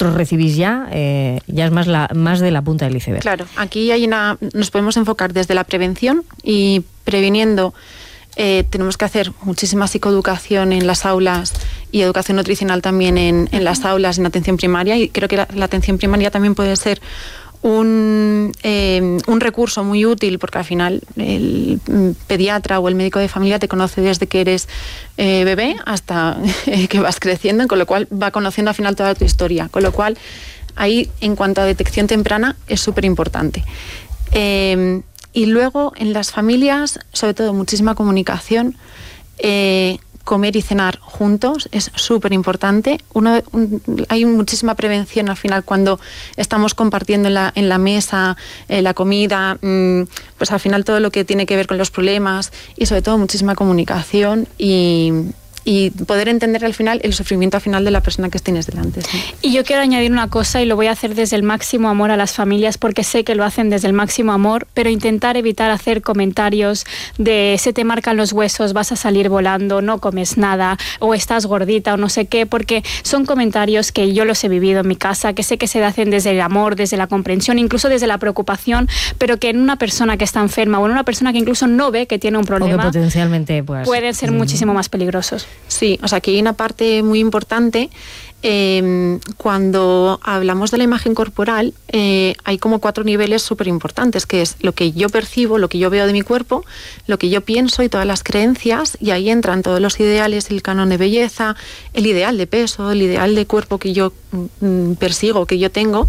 vosotros recibís ya es más de la punta del iceberg. Claro, aquí nos podemos enfocar desde la prevención y previniendo. Tenemos que hacer muchísima psicoeducación en las aulas y educación nutricional también en las aulas, en atención primaria, y creo que la atención primaria también puede ser un recurso muy útil, porque al final el pediatra o el médico de familia te conoce desde que eres bebé hasta que vas creciendo, con lo cual va conociendo al final toda tu historia, con lo cual ahí, en cuanto a detección temprana, es súper importante. Y luego en las familias, sobre todo, muchísima comunicación. Comer y cenar juntos es súper importante. Hay muchísima prevención al final cuando estamos compartiendo en la mesa la comida, pues al final todo lo que tiene que ver con los problemas, y sobre todo muchísima comunicación y poder entender al final el sufrimiento al final de la persona que tienes delante. ¿Sí? Y yo quiero añadir una cosa, y lo voy a hacer desde el máximo amor a las familias, porque sé que lo hacen desde el máximo amor, pero intentar evitar hacer comentarios de se te marcan los huesos, vas a salir volando, no comes nada, o estás gordita, o no sé qué, porque son comentarios que yo los he vivido en mi casa, que sé que se hacen desde el amor, desde la comprensión, incluso desde la preocupación, pero que en una persona que está enferma o en una persona que incluso no ve que tiene un problema, o que potencialmente pueden ser muchísimo más peligrosos. Sí, o sea, que hay una parte muy importante. Cuando hablamos de la imagen corporal, hay como 4 niveles súper importantes, que es lo que yo percibo, lo que yo veo de mi cuerpo, lo que yo pienso y todas las creencias, y ahí entran todos los ideales, el canon de belleza, el ideal de peso, el ideal de cuerpo que yo persigo, que yo tengo.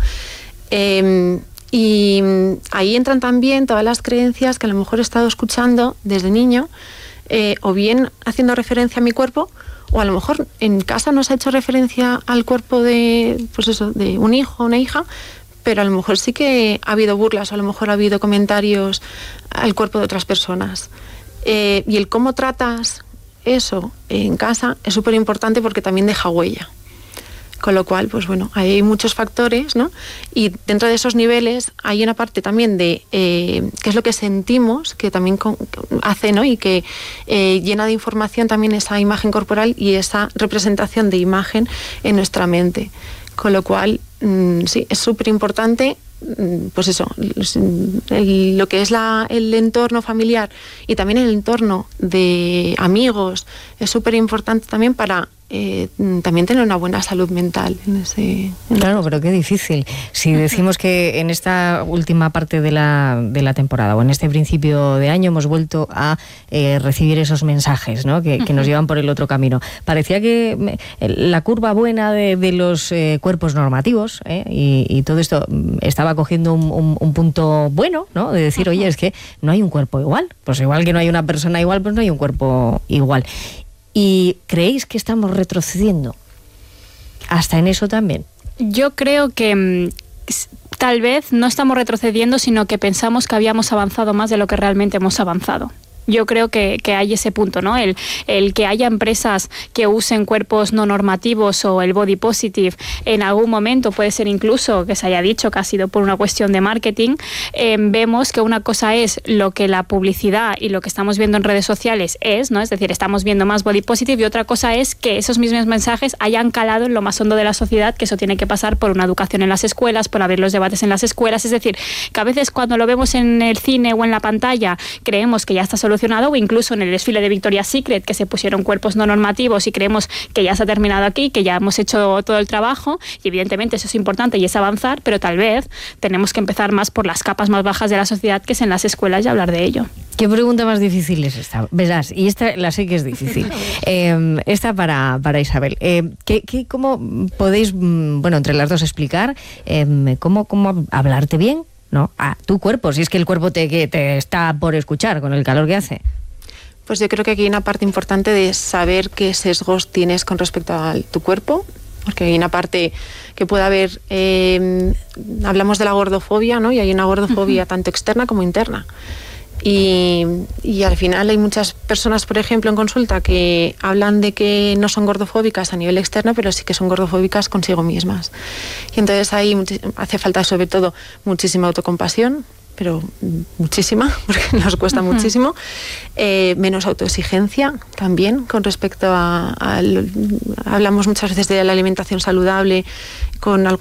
Y ahí entran también todas las creencias que a lo mejor he estado escuchando desde niño, o bien haciendo referencia a mi cuerpo, o a lo mejor en casa no se ha hecho referencia al cuerpo de un hijo o una hija, pero a lo mejor sí que ha habido burlas, o a lo mejor ha habido comentarios al cuerpo de otras personas. Y el cómo tratas eso en casa es súper importante, porque también deja huella. Con lo cual, pues bueno, hay muchos factores, ¿no? Y dentro de esos niveles hay una parte también de qué es lo que sentimos, que también hace, ¿no? Y que llena de información también esa imagen corporal y esa representación de imagen en nuestra mente. Con lo cual, sí, es súper importante, pues eso, lo que es el entorno familiar y también el entorno de amigos es súper importante también para también tener una buena salud mental. Claro, pero qué difícil. Si decimos que en esta última parte de la temporada o en este principio de año hemos vuelto a recibir esos mensajes, ¿no? que nos llevan por el otro camino. Parecía que la curva buena de los cuerpos normativos y todo esto estaba cogiendo un punto bueno, ¿no? De decir, oye, es que no hay un cuerpo igual. Pues igual que no hay una persona igual, pues no hay un cuerpo igual. ¿Y creéis que estamos retrocediendo hasta en eso también? Yo creo que tal vez no estamos retrocediendo, sino que pensamos que habíamos avanzado más de lo que realmente hemos avanzado. Yo creo que hay ese punto, ¿no? El que haya empresas que usen cuerpos no normativos o el body positive en algún momento, puede ser incluso que se haya dicho que ha sido por una cuestión de marketing. Vemos que una cosa es lo que la publicidad y lo que estamos viendo en redes sociales es, ¿no? Es decir, estamos viendo más body positive, y otra cosa es que esos mismos mensajes hayan calado en lo más hondo de la sociedad, que eso tiene que pasar por una educación en las escuelas, por abrir los debates en las escuelas. Es decir, que a veces cuando lo vemos en el cine o en la pantalla creemos que ya está solucionado, o incluso en el desfile de Victoria's Secret, que se pusieron cuerpos no normativos y creemos que ya se ha terminado aquí, que ya hemos hecho todo el trabajo, y evidentemente eso es importante y es avanzar, pero tal vez tenemos que empezar más por las capas más bajas de la sociedad, que es en las escuelas, y hablar de ello. ¿Qué pregunta más difícil es esta? Verás, y esta la sé que es difícil. Esta para Isabel. ¿Cómo podéis, entre las dos explicar cómo hablarte bien, ¿no? A tu cuerpo, si es que el cuerpo te está por escuchar con el calor que hace? Pues yo creo que aquí hay una parte importante de saber qué sesgos tienes con respecto a tu cuerpo, porque hay una parte que puede haber, hablamos de la gordofobia, ¿no? Y hay una gordofobia tanto externa como interna. Y al final hay muchas personas, por ejemplo, en consulta, que hablan de que no son gordofóbicas a nivel externo, pero sí que son gordofóbicas consigo mismas. Y entonces ahí hace falta, sobre todo, muchísima autocompasión, pero muchísima, porque nos cuesta muchísimo. Menos autoexigencia también con respecto hablamos muchas veces de la alimentación saludable con